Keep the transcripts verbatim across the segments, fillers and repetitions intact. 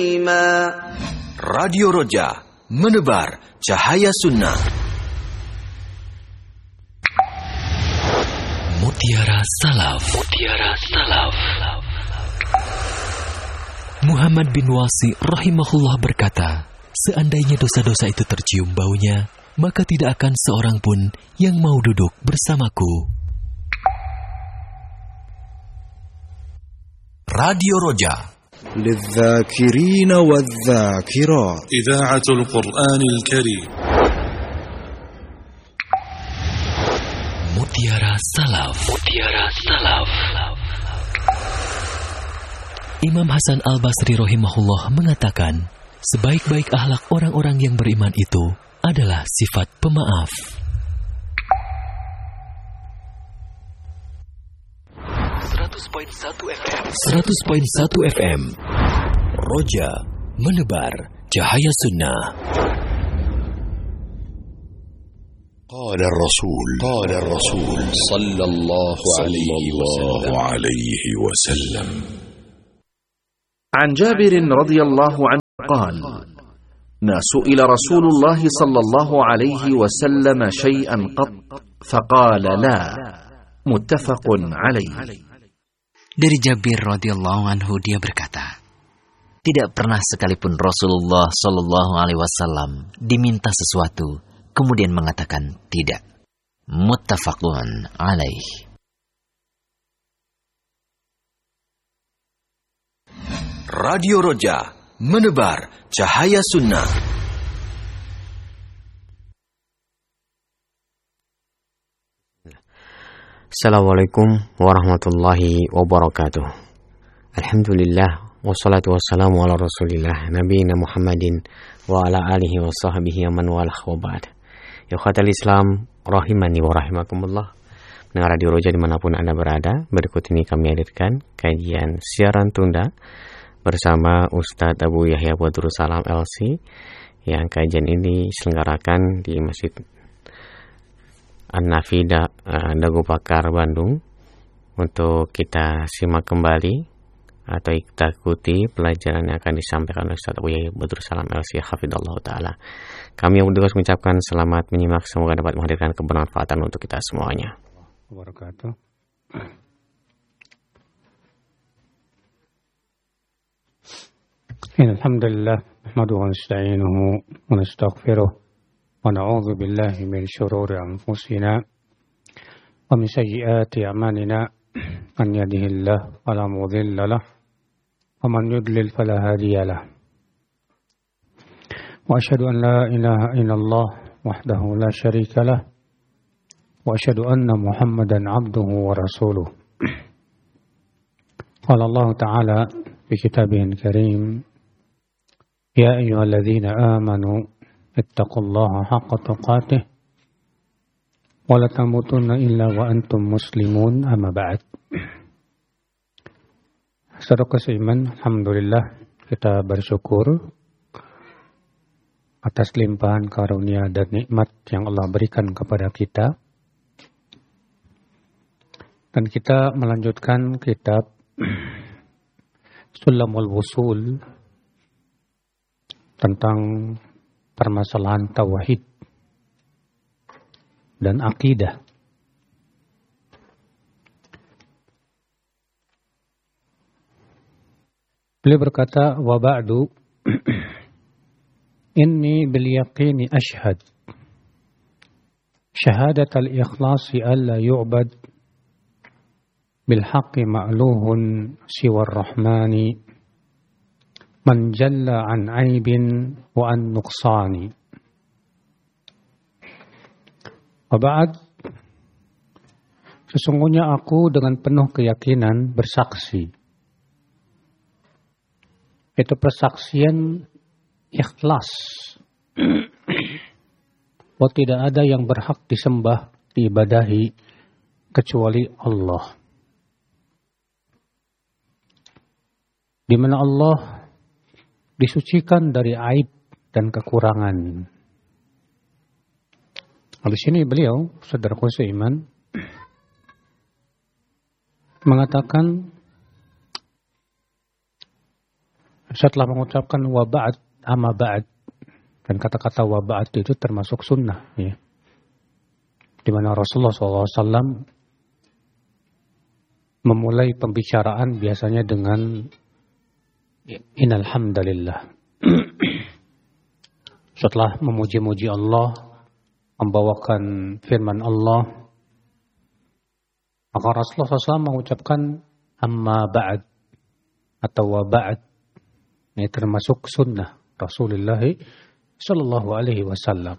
Radio Roja, menebar cahaya sunnah. Mutiara Salaf. Mutiara Salaf. Muhammad bin Wasi rahimahullah berkata, seandainya dosa-dosa itu tercium baunya, maka tidak akan seorang pun yang mau duduk bersamaku. Radio Roja. للذاكرين والذاكرات إذاعة القرآن الكريم. Mutiara Salaf. Mutiara Salaf. Imam Hasan Al-Basri rahimahullah mengatakan, sebaik-baik akhlak orang-orang yang beriman itu adalah sifat pemaaf. seratus koma satu F M. seratus koma satu F M. Roja, menebar cahaya sunnah. قال الرسول قال الرسول صلى الله عليه وسلم عن جابر رضي الله عنه قال: ما سئل رسول الله صلى الله عليه وسلم شيئا قط فقال لا. متفق عليه. Dari Jabir radhiyallahu anhu dia berkata, tidak pernah sekalipun Rasulullah sallallahu alaihi wasallam diminta sesuatu kemudian mengatakan tidak. Muttafaqun alaih. Radio Roja, menebar cahaya sunnah. Assalamualaikum warahmatullahi wabarakatuh. Alhamdulillah, wassalatu wassalamu ala rasulillah, nabiyina Muhammadin wa ala alihi wa sahbihi man walah wa ba'd. Ya khatal Islam, rahimani wa rahimakumullah. Pendengar Radio Roja dimanapun Anda berada, berikut ini kami hadirkan kajian siaran tunda bersama Ustadz Abu Yahya Badrussalam L C, yang kajian ini diselenggarakan di Masjid An-Nafida uh, Dago Pakar Bandung. Untuk kita simak kembali atau kita ikuti pelajaran yang akan disampaikan oleh Ustaz Abu Yahya Badrussalam L C hafidhallahu taala. Kami yang bertugas mengucapkan selamat menyimak, semoga dapat menghadirkan kebermanfaatan untuk kita semuanya. Wabarakatuh. Alhamdulillah, nahmaduhu wa nasta'inuhu wa nastaghfiruh. ونعوذ بالله من شرور أنفسنا ومن سيئات أعمالنا من يهده الله فلا مضل له ومن يضلل فلا هادي له وأشهد أن لا إله إلا الله وحده لا شريك له وأشهد أن محمدا عبده ورسوله قال الله تعالى في كتابه الكريم يا أيها الذين آمنوا اتقوا الله حق تقاته ولا تموتن إلا وأنتم مسلمون أما بعد. Saudara seiman, alhamdulillah kita bersyukur atas limpahan karunia dan nikmat yang Allah berikan kepada kita, dan kita melanjutkan kitab Sulamul Wusul tentang permasalahan tauhid dan akidah. Beliau berkata, wa ba'du inni bil yaqini ashhad syahadat al-ikhlasi alla yu'bad bil haqqi ma'luhun siwa ar-rahmani man jalla an aibin wa an nuqsani. Wa ba'd, sesungguhnya aku dengan penuh keyakinan bersaksi, itu persaksian ikhlas, bahwa tidak ada yang berhak disembah, diibadahi kecuali Allah, di mana Allah disucikan dari aib dan kekurangan. Habis ini beliau, saudaraku seiman, mengatakan setelah mengucapkan wa ba'd, amma ba'd, dan kata-kata wa ba'd itu termasuk sunnah, ya. Di mana Rasulullah shallallahu alaihi wasallam memulai pembicaraan biasanya dengan innal hamdalillah. Setelah memuji-muji Allah, membawakan firman Allah, maka Rasulullah shallallahu alaihi wasallam mengucapkan amma ba'd atau wa ba'd. Ini termasuk sunnah Rasulullah sallallahu alaihi wasallam.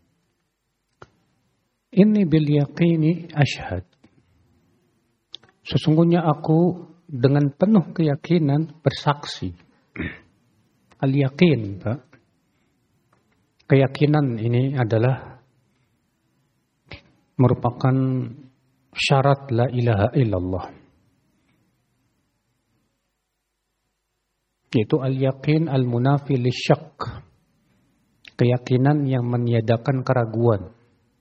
Inni bil yaqini ashhad. Sesungguhnya aku dengan penuh keyakinan bersaksi. Al yaqin, Pak. Keyakinan ini adalah merupakan syarat la ilaha illallah. Yaitu al-yaqin al-munafi lisyak. Keyakinan yang meniadakan keraguan.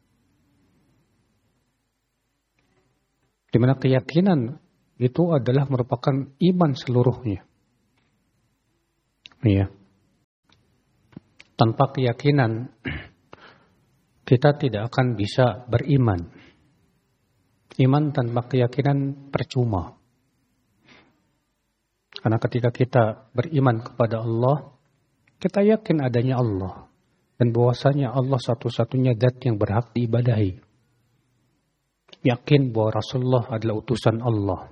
Di mana keyakinan itu adalah merupakan iman seluruhnya. Iya. Tanpa keyakinan kita tidak akan bisa beriman. Iman tanpa keyakinan percuma. Karena ketika kita beriman kepada Allah, kita yakin adanya Allah. Dan bahwasanya Allah satu-satunya zat yang berhak diibadahi. Yakin bahwa Rasulullah adalah utusan Allah.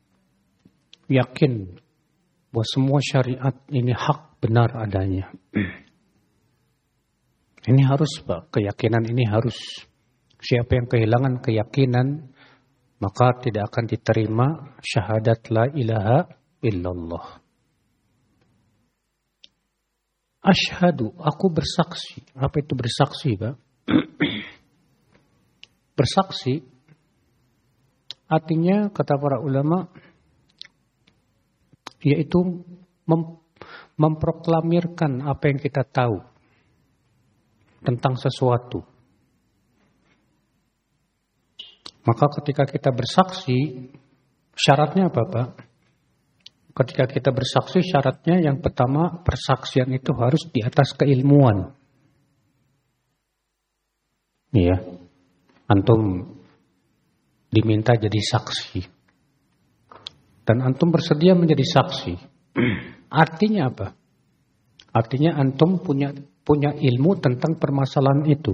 Yakin bahwa semua syariat ini hak benar adanya. Ini harus, Pak. Keyakinan ini harus. Siapa yang kehilangan keyakinan, maka tidak akan diterima syahadat la ilaha illallah. Asyhadu, aku bersaksi. Apa itu bersaksi, Pak? Bersaksi artinya, kata para ulama, yaitu mem- memproklamirkan apa yang kita tahu tentang sesuatu. Maka ketika kita bersaksi, syaratnya apa, Pak? Ketika kita bersaksi, syaratnya yang pertama, persaksian itu harus di atas keilmuan. Iya. Antum diminta jadi saksi. Dan antum bersedia menjadi saksi. Artinya apa? Artinya antum punya punya ilmu tentang permasalahan itu.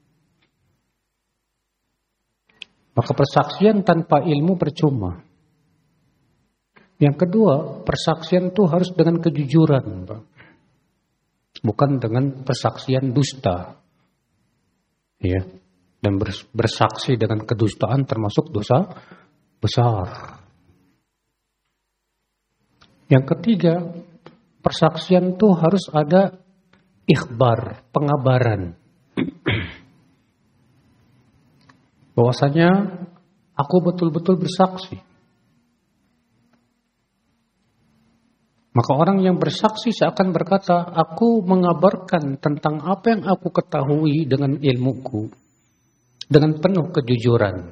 Maka persaksian tanpa ilmu percuma. Yang kedua, persaksian itu harus dengan kejujuran, Pak. Bukan dengan persaksian dusta. Ya. Dan bersaksi dengan kedustaan termasuk dosa besar. Yang ketiga, persaksian itu harus ada ikhbar, pengabaran. Bahwasanya aku betul-betul bersaksi. Maka orang yang bersaksi seakan berkata, aku mengabarkan tentang apa yang aku ketahui dengan ilmuku. Dengan penuh kejujuran.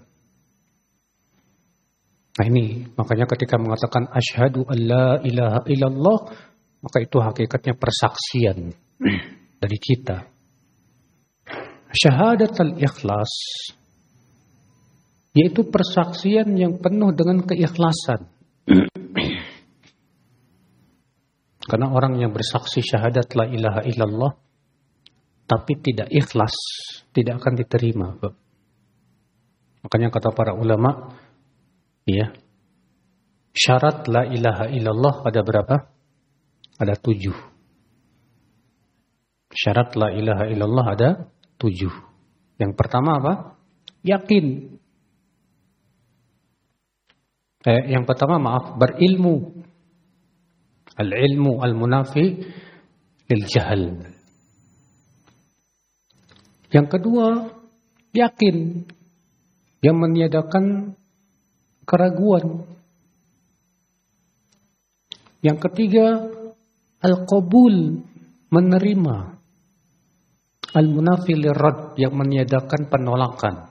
Nah ini, makanya ketika mengatakan asyhadu an la ilaha illallah, maka itu hakikatnya persaksian dari kita. Syahadat al-ikhlas, yaitu persaksian yang penuh dengan keikhlasan. Karena orang yang bersaksi syahadat la ilaha illallah, tapi tidak ikhlas, tidak akan diterima. Makanya kata para ulama, ya, syarat la ilaha illallah ada berapa? Ada tujuh. Syarat la ilaha illallah ada tujuh. Yang pertama apa? Yakin. Eh, yang pertama maaf, berilmu. Al-ilmu al-munafi lil jahal. Yang kedua, yakin. Yang meniadakan keraguan. Yang ketiga, al-qabul, menerima. Al-munafi lirad, yang meniadakan penolakan.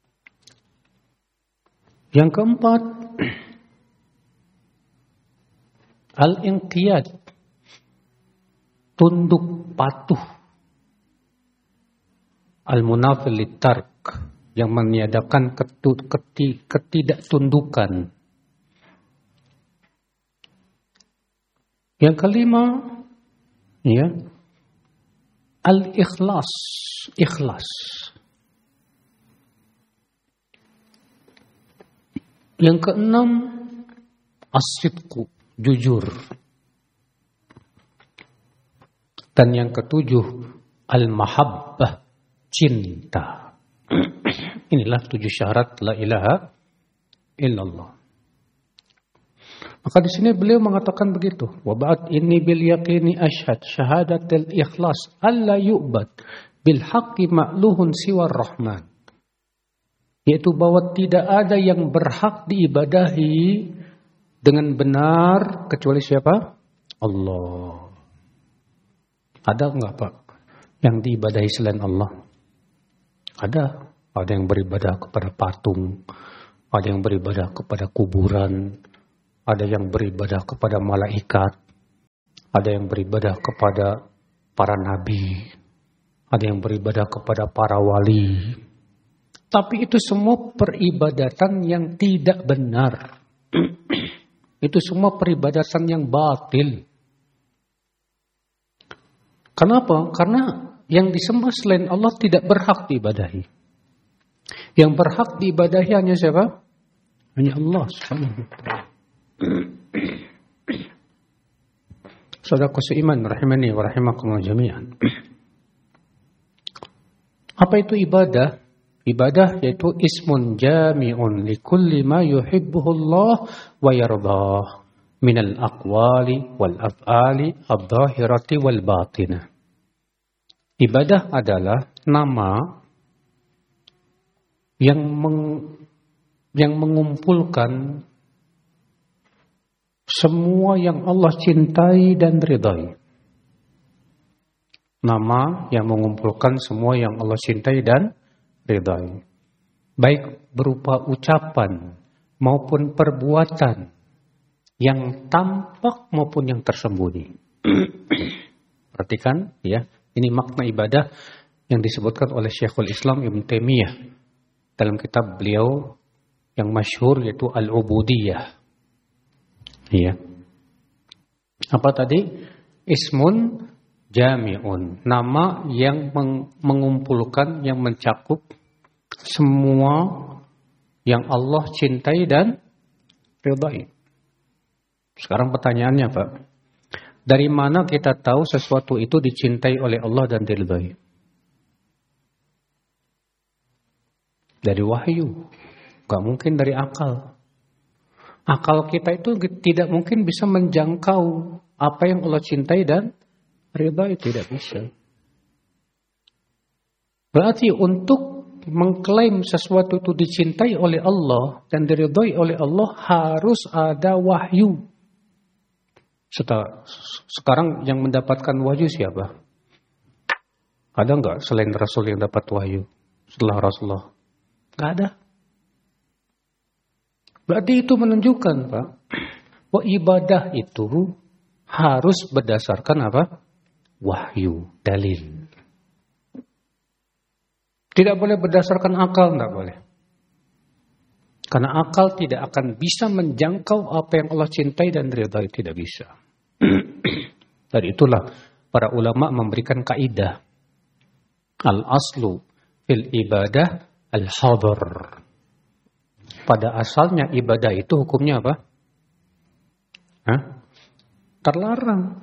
Yang keempat, Al-inqiyad, tunduk patuh. Al-munafil litark, yang meniadakan ketidaktundukan. Yang kelima, ya, al-ikhlas, ikhlas. Yang keenam, as-sidqu, jujur. Dan yang ketujuh, al-mahabbah, cinta. Inilah tujuh syarat la ilaha illallah. Maka di sini beliau mengatakan begitu. Wa ba'd inni bil yaqini ashhad syahadatul ikhlas alla yu'bad bil haqqi ma'luhun siwar rahman. Yaitu bahwa tidak ada yang berhak diibadahi dengan benar kecuali siapa? Allah. Ada enggak, Pak, yang diibadahi selain Allah? Ada. Ada yang beribadah kepada patung, ada yang beribadah kepada kuburan, ada yang beribadah kepada malaikat, ada yang beribadah kepada para nabi, ada yang beribadah kepada para wali. Tapi itu semua peribadatan yang tidak benar. Itu semua peribadatan yang batil. Kenapa? Karena yang disembah selain Allah tidak berhak diibadahi. Yang berhak diibadahi hanya siapa? Hanya Allah subhanahu wa ta'ala. Saudaraku seiman rahimani wa rahimakumullah jami'an. Apa itu ibadah? Ibadah yaitu ismun jami'un li kulli ma yuhibbuhu Allah wa yardah minal aqwali wal af'ali adh-dhahirati wal batinah. Ibadah adalah nama yang meng, yang mengumpulkan semua yang Allah cintai dan ridai. Nama yang mengumpulkan semua yang Allah cintai dan ridai. Baik berupa ucapan maupun perbuatan yang tampak maupun yang tersembunyi. Perhatikan ya, ini makna ibadah yang disebutkan oleh Syekhul Islam Ibn Taimiyah dalam kitab beliau yang masyhur yaitu Al-Ubudiyah. Iya. Apa tadi? Ismun jami'un, nama yang meng- mengumpulkan, yang mencakup semua yang Allah cintai dan ridai. Sekarang pertanyaannya, Pak, dari mana kita tahu sesuatu itu dicintai oleh Allah dan diridai? Dari wahyu. Gak mungkin dari akal. Akal kita itu tidak mungkin bisa menjangkau apa yang Allah cintai dan ridai, tidak bisa. Berarti untuk mengklaim sesuatu itu dicintai oleh Allah dan diridai oleh Allah harus ada wahyu. Setelah, sekarang yang mendapatkan wahyu siapa? Ada enggak selain Rasul yang dapat wahyu setelah Rasulullah? Enggak ada. Berarti itu menunjukkan, Pak, bahwa ibadah itu harus berdasarkan apa? Wahyu, dalil. Tidak boleh berdasarkan akal, tidak boleh. Karena akal tidak akan bisa menjangkau apa yang Allah cintai dan ridai, tidak bisa. Dari itulah para ulama memberikan kaidah. Al-aslu fil ibadah al-hadar. Pada asalnya ibadah itu hukumnya apa? Hah? Terlarang.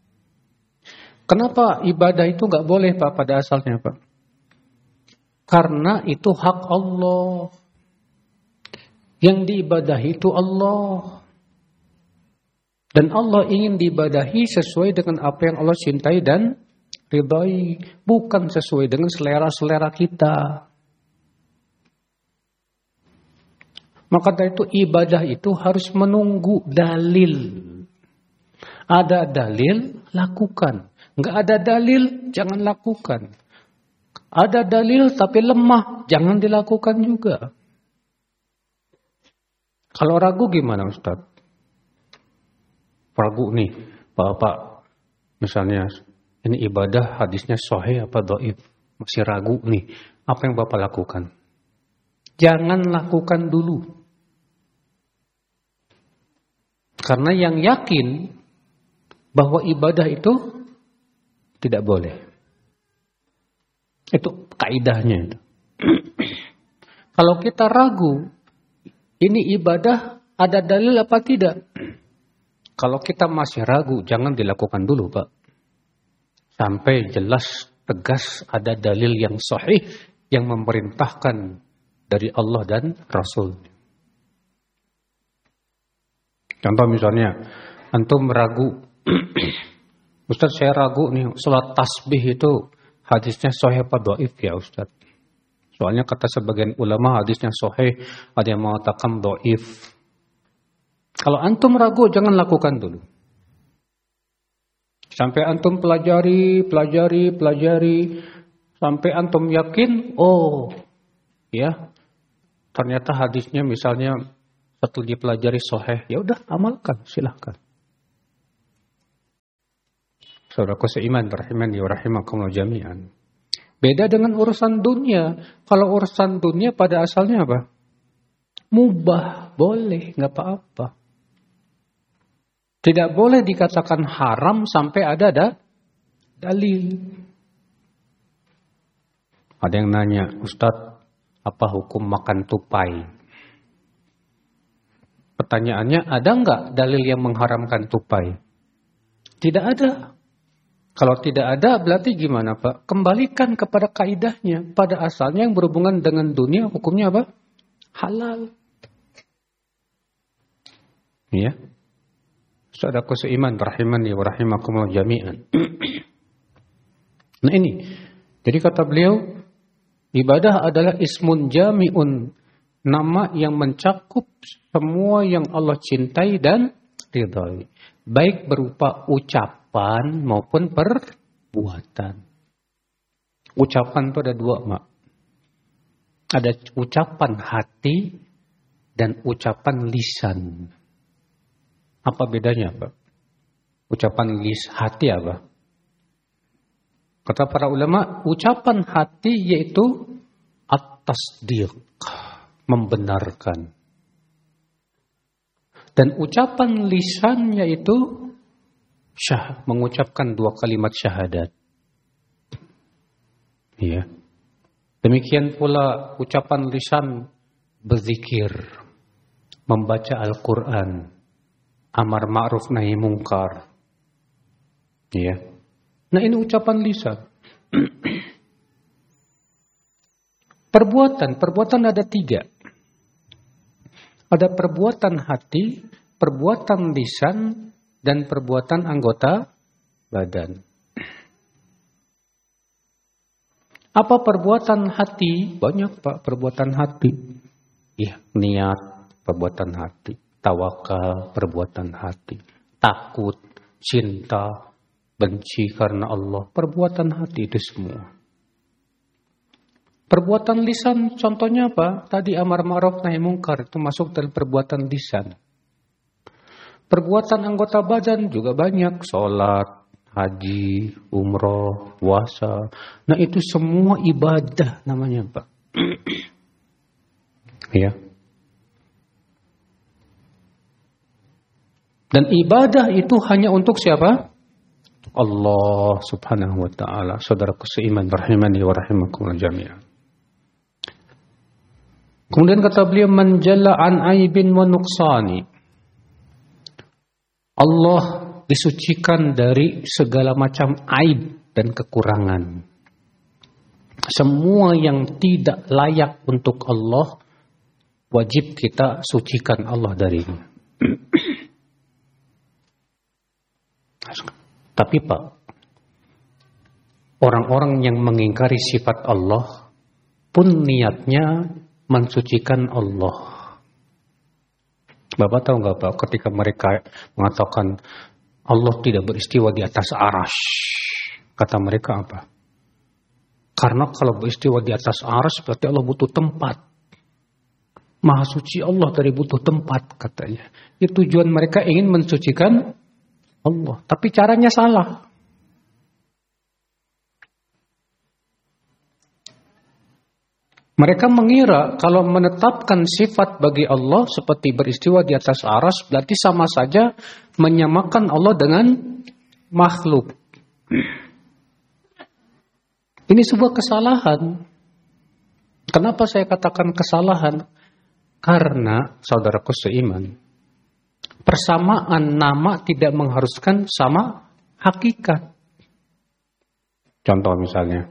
Kenapa ibadah itu nggak boleh, Pak, pada asalnya, Pak? Karena itu hak Allah. Yang diibadahi itu Allah. Dan Allah ingin diibadahi sesuai dengan apa yang Allah cintai dan ridai, bukan sesuai dengan selera-selera kita. Maka dari itu ibadah itu harus menunggu dalil. Ada dalil, lakukan. Enggak ada dalil, jangan lakukan. Ada dalil tapi lemah, jangan dilakukan juga. Kalau ragu gimana, Ustaz? ragu nih, Bapak, misalnya ini ibadah hadisnya sahih apa dhaif, masih ragu nih, apa yang Bapak lakukan? Jangan lakukan dulu. Karena yang yakin bahwa ibadah itu tidak boleh. Itu kaidahnya itu. Kalau kita ragu, ini ibadah ada dalil apa tidak? Kalau kita masih ragu, jangan dilakukan dulu, Pak. Sampai jelas, tegas ada dalil yang sahih yang memerintahkan dari Allah dan Rasul. Contoh misalnya, antum ragu, Ustaz saya ragu nih, salat tasbih itu hadisnya sahih apa dhaif ya Ustaz? Soalnya kata sebagian ulama hadisnya sahih, ada yang mengatakan dhaif. Kalau antum ragu, jangan lakukan dulu. Sampai antum pelajari, pelajari, pelajari, sampai antum yakin, oh, ya, ternyata hadisnya misalnya setelah dipelajari sahih, ya udah amalkan, silahkan. Saudaraku seiman, rahimani wa rahimakumullah jami'an. Beda dengan urusan dunia. Kalau urusan dunia pada asalnya apa? Mubah, boleh, nggak apa-apa. Tidak boleh dikatakan haram sampai ada ada dalil. Ada yang nanya, Ustadz, apa hukum makan tupai? Pertanyaannya, ada nggak dalil yang mengharamkan tupai? Tidak ada. Kalau tidak ada, berarti gimana Pak? Kembalikan kepada kaidahnya. Pada asalnya yang berhubungan dengan dunia, hukumnya apa? Halal. Ya. Saudaraku seiman, rahimani wa rahimakumullah jami'an. Nah ini. Jadi kata beliau, ibadah adalah ismun jami'un. Nama yang mencakup semua yang Allah cintai dan ridhai. Baik berupa ucapan maupun perbuatan. Ucapan itu ada dua, Mak. Ada ucapan hati dan ucapan lisan. Apa bedanya, Pak? Ucapan lis hati apa? Kata para ulama, ucapan hati yaitu at-tasdiq, membenarkan. Dan ucapan lisan yaitu syah, mengucapkan dua kalimat syahadat. Ya. Demikian pula ucapan lisan berzikir, membaca Al-Quran, amar ma'ruf nahi mungkar. Ya. Nah ini ucapan lisan. Perbuatan, perbuatan ada tiga. Ada perbuatan hati, perbuatan lisan, dan perbuatan anggota badan. Apa perbuatan hati? Banyak Pak perbuatan hati. Ya, niat, perbuatan hati. Tawakal, perbuatan hati. Takut, cinta, benci karena Allah. Perbuatan hati itu semua. Perbuatan lisan contohnya apa? Tadi amar ma'ruf nahi mungkar itu masuk dalam perbuatan lisan. Perbuatan anggota badan juga banyak. Sholat, haji, umroh, puasa. Nah itu semua ibadah namanya Pak. Ya. Dan ibadah itu hanya untuk siapa? Allah subhanahu wa ta'ala. Saudaraku seiman, rahimani wa rahimakumullah jami'an. Kemudian kata beliau, menjala an aibin wa nuqsani. Allah disucikan dari segala macam aib dan kekurangan. Semua yang tidak layak untuk Allah, wajib kita sucikan Allah darinya. Tapi Pak, orang-orang yang mengingkari sifat Allah pun niatnya mensucikan Allah. Bapak tahu nggak Pak, ketika mereka mengatakan Allah tidak beristiwa di atas arasy, kata mereka apa? Karena kalau beristiwa di atas arasy berarti Allah butuh tempat. Maha suci Allah dari butuh tempat katanya. Itu tujuan mereka ingin mensucikan Allah. Tapi caranya salah. Mereka mengira kalau menetapkan sifat bagi Allah seperti beristiwa di atas aras, berarti sama saja menyamakan Allah dengan makhluk. Ini sebuah kesalahan. Kenapa saya katakan kesalahan? Karena, saudaraku seiman, persamaan nama tidak mengharuskan sama hakikat. Contoh misalnya,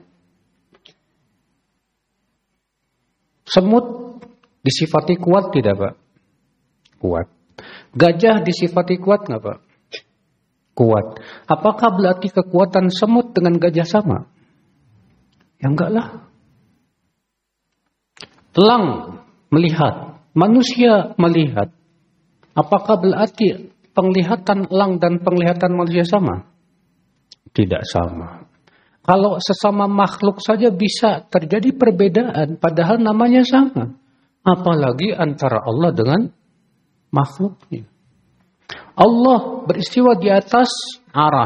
semut disifati kuat tidak, Pak? Kuat. Gajah disifati kuat nggak, Pak? Kuat. Apakah berarti kekuatan semut dengan gajah sama? Ya enggak lah. Elang melihat, manusia melihat. Apakah berarti penglihatan elang dan penglihatan manusia sama? Tidak sama. Kalau sesama makhluk saja bisa terjadi perbedaan, padahal namanya sama. Apalagi antara Allah dengan makhluknya. Allah beristiwa di atas aras.